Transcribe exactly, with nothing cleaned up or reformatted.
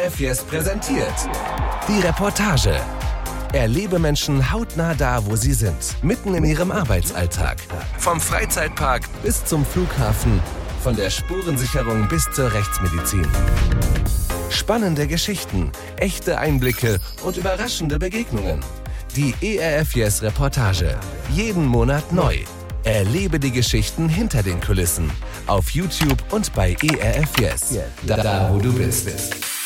F Yes präsentiert die Reportage. Erlebe Menschen hautnah da, wo sie sind, mitten in ihrem Arbeitsalltag. Vom Freizeitpark bis zum Flughafen, von der Spurensicherung bis zur Rechtsmedizin. Spannende Geschichten, echte Einblicke und überraschende Begegnungen. Die E R F Yes Reportage. Jeden Monat neu. Erlebe die Geschichten hinter den Kulissen. Auf YouTube und bei E R F Yes. Da, da wo du bist.